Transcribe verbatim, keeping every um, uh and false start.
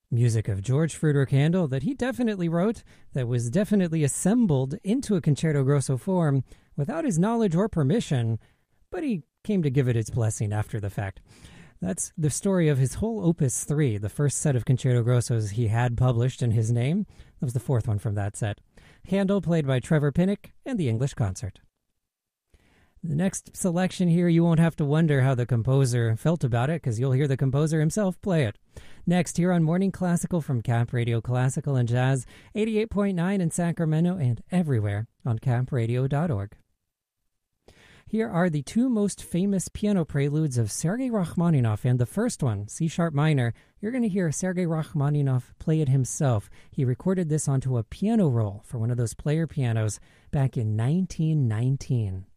Music of George Friedrich Handel that he definitely wrote, that was definitely assembled into a concerto grosso form without his knowledge or permission, but he came to give it its blessing after the fact. That's the story of his whole Opus three, the first set of concerto grossos he had published in his name. That was the fourth one from that set. Handel played by Trevor Pinnock and the English Concert. The next selection here, you won't have to wonder how the composer felt about it, because you'll hear the composer himself play it. Next, here on Morning Classical from Camp Radio Classical and Jazz, eighty-eight point nine in Sacramento and everywhere on camp radio dot org. Here are the two most famous piano preludes of Sergei Rachmaninoff, and the first one, C-sharp minor, you're going to hear Sergei Rachmaninoff play it himself. He recorded this onto a piano roll for one of those player pianos back in nineteen nineteen.